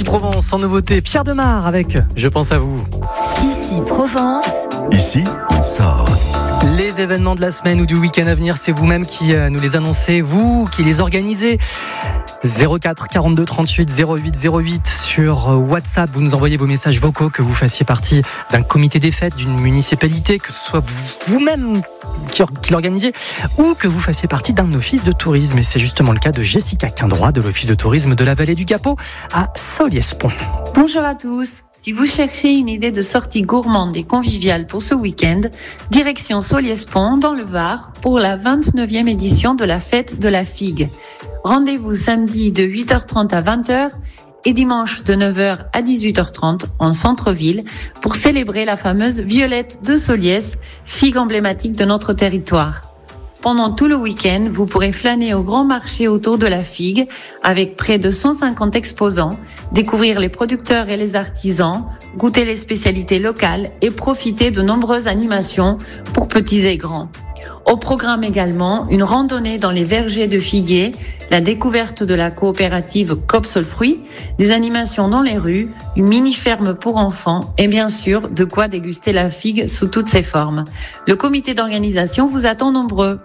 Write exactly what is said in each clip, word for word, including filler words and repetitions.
Provence, en nouveauté, Pierre Demar avec Je pense à vous. Ici Provence. Ici, on sort. Les événements de la semaine ou du week-end à venir, c'est vous-même qui nous les annoncez, vous qui les organisez. zéro quatre quarante-deux trente-huit zéro huit zéro huit sur WhatsApp, vous nous envoyez vos messages vocaux, que vous fassiez partie d'un comité des fêtes, d'une municipalité, que ce soit vous, vous-même qui, qui l'organisez ou que vous fassiez partie d'un office de tourisme. Et c'est justement le cas de Jessica Quindroit de l'office de tourisme de la vallée du Gapot à Solliès-Pont. Bonjour à tous. Si vous cherchez une idée de sortie gourmande et conviviale pour ce week-end, direction Solliès-Pont dans le Var pour la vingt-neuvième édition de la fête de la figue. Rendez-vous samedi de huit heures trente à vingt heures et dimanche de neuf heures à dix-huit heures trente en centre-ville pour célébrer la fameuse Violette de Solliès, figue emblématique de notre territoire. Pendant tout le week-end, vous pourrez flâner au grand marché autour de la figue avec près de cent cinquante exposants, découvrir les producteurs et les artisans, goûter les spécialités locales et profiter de nombreuses animations pour petits et grands. Au programme également, une randonnée dans les vergers de figuiers, la découverte de la coopérative Copsol Fruits, des animations dans les rues, une mini-ferme pour enfants et bien sûr, de quoi déguster la figue sous toutes ses formes. Le comité d'organisation vous attend nombreux.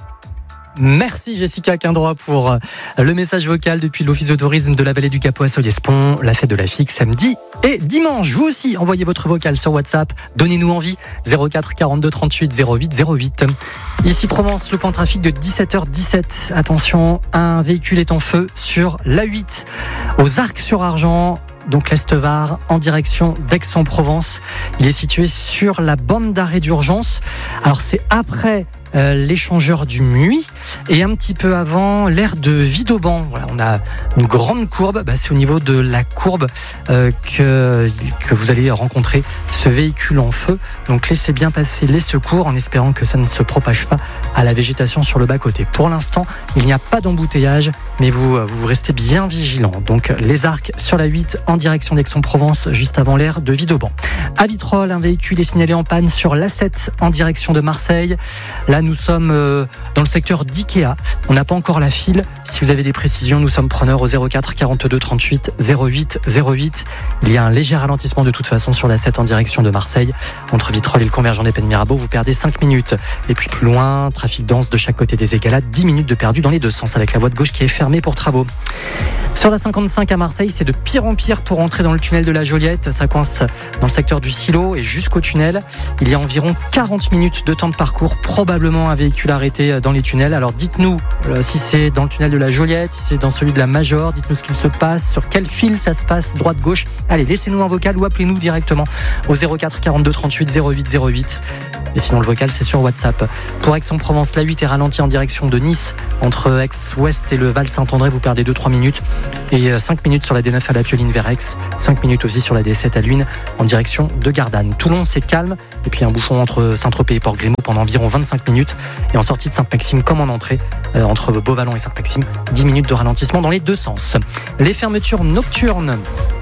Merci Jessica Quindroit pour le message vocal depuis l'office de tourisme de la vallée du Gapot à Solliès-Pont. La fête de la figue samedi et dimanche. Vous aussi, envoyez votre vocal sur WhatsApp. Donnez-nous envie. zéro quatre quarante-deux trente-huit zéro huit zéro huit. Ici Provence, le point de trafic de dix-sept heures dix-sept. Attention, un véhicule est en feu sur l'A huit aux Arcs-sur-Argent. Donc l'Est-Var en direction d'Aix-en-Provence. Il est situé sur la bande d'arrêt d'urgence. Alors c'est après euh, l'échangeur du Muy et un petit peu avant l'aire de Vidauban. Voilà, on a une grande courbe. Bah, c'est au niveau de la courbe euh, que, que vous allez rencontrer ce véhicule en feu. Donc laissez bien passer les secours en espérant que ça ne se propage pas à la végétation sur le bas-côté. Pour l'instant, il n'y a pas d'embouteillage, mais vous, vous restez bien vigilants. Donc les Arcs sur la huit en direction d'Aix-en-Provence, juste avant l'aire de Vidauban. À Vitrolles, un véhicule est signalé en panne sur l'A sept en direction de Marseille. Là, nous sommes euh, dans le secteur d'Ikea. On n'a pas encore la file. Si vous avez des précisions, nous sommes preneurs au zéro quatre quarante-deux trente-huit zéro huit zéro huit. Il y a un léger ralentissement de toute façon sur l'A sept en direction de Marseille. Entre Vitrolles et le convergent des Pennes-Mirabeau, vous perdez cinq minutes. Et puis plus loin, trafic dense de chaque côté des Égalades, dix minutes de perdu dans les deux sens avec la voie de gauche qui est fermée pour travaux. Sur la cinquante-cinq à Marseille, c'est de pire en pire pour entrer dans le tunnel de la Joliette. Ça coince dans le secteur du Silo et jusqu'au tunnel. Il y a environ quarante minutes de temps de parcours, probablement un véhicule arrêté dans les tunnels. Alors dites-nous euh, si c'est dans le tunnel de la Joliette, si c'est dans celui de la Major, dites-nous ce qu'il se passe, sur quel fil ça se passe, droite-gauche. Allez, laissez-nous un vocal ou appelez-nous directement au zéro quatre quarante-deux trente-huit zéro huit zéro huit. Et sinon le vocal c'est sur WhatsApp. Pour Aix-en-Provence, la huit est ralentie en direction de Nice. Entre Aix-Ouest et le Val-Saint-André, vous perdez deux à trois minutes. Et cinq minutes sur la D neuf à la Pioline vers Aix. cinq minutes aussi sur la D sept à Luynes en direction de Gardanne. Toulon, c'est calme. Et puis un bouchon entre Saint-Tropez et Port-Grimaud pendant environ vingt-cinq minutes. Et en sortie de Sainte-Maxime comme en entrée, euh, entre Beauvallon et Sainte-Maxime, dix minutes de ralentissement dans les deux sens. Les fermetures nocturnes.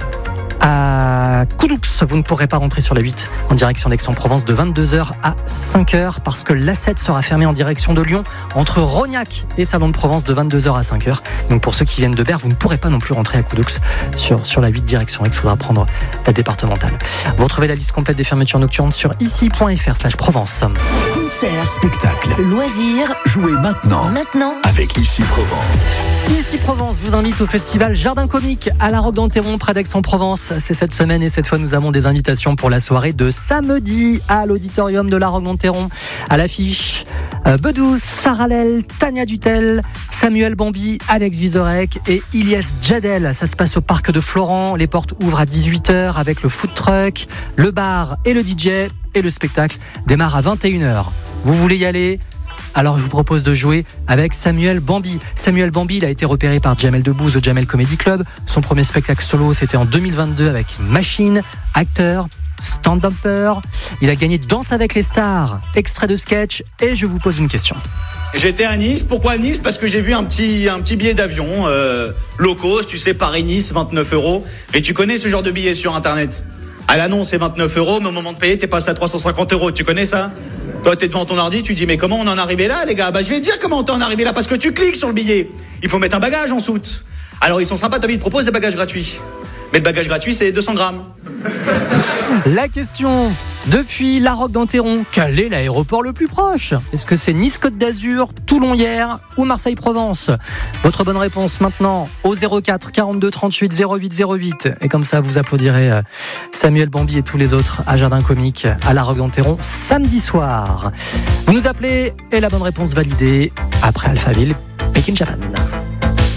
À Coudoux, vous ne pourrez pas rentrer sur la huit en direction d'Aix-en-Provence de vingt-deux heures à cinq heures parce que l'A sept sera fermée en direction de Lyon entre Rognac et Salon de Provence de vingt-deux heures à cinq heures. Donc pour ceux qui viennent de Berre, vous ne pourrez pas non plus rentrer à Coudoux sur, sur la huit direction Aix. Il faudra prendre la départementale. Vous retrouvez la liste complète des fermetures nocturnes sur ici.fr slash Provence. Concert, spectacle, Loisirs. jouez maintenant. Maintenant. Avec Ici Provence. Ici Provence vous invite au festival Jardin Comique à la Roque-d'Enterron près d'Aix-en-Provence. C'est cette semaine et cette fois nous avons des invitations pour la soirée de samedi à l'auditorium de la Roque-d'Enterron. À l'affiche, euh, Bedouce, Sarah Lel, Tania Dutel, Samuel Bambi, Alex Vizorek et Ilyes Jadel. Ça se passe au parc de Florent. Les portes ouvrent à dix-huit heures avec le food truck, le bar et le D J. Et le spectacle démarre à vingt et une heures. Vous voulez y aller ? Alors je vous propose de jouer avec Samuel Bambi. Samuel Bambi, il a été repéré par Jamel Debbouze au Jamel Comedy Club. Son premier spectacle solo, c'était en deux mille vingt-deux avec Machine, acteur, stand-upper. Il a gagné Danse avec les stars, extrait de sketch. Et je vous pose une question. J'étais à Nice. Pourquoi Nice ? Parce que j'ai vu un petit, un petit billet d'avion euh, low cost, tu sais, Paris-Nice, vingt-neuf euros. Et tu connais ce genre de billet sur Internet ? À l'annonce, c'est vingt-neuf euros, mais au moment de payer, t'es passé à trois cent cinquante euros. Tu connais ça ? Toi, t'es devant ton ordi, tu dis, mais comment on en est arrivé là, les gars ? Bah, je vais te dire comment on en est arrivé là, parce que tu cliques sur le billet. Il faut mettre un bagage en soute. Alors, ils sont sympas, David, ils proposent des bagages gratuits. Mais le bagage gratuit, c'est deux cents grammes. La question, depuis La Roque d'Enterron, quel est l'aéroport le plus proche ? Est-ce que c'est Nice-Côte d'Azur, Toulon-Hyères ou Marseille-Provence ? Votre bonne réponse maintenant au zéro quatre quarante-deux trente-huit zéro huit zéro huit. Et comme ça, vous applaudirez Samuel Bambi et tous les autres à Jardin Comique à La Roque d'Enterron samedi soir. Vous nous appelez et la bonne réponse validée après Alphaville, Make in Japan.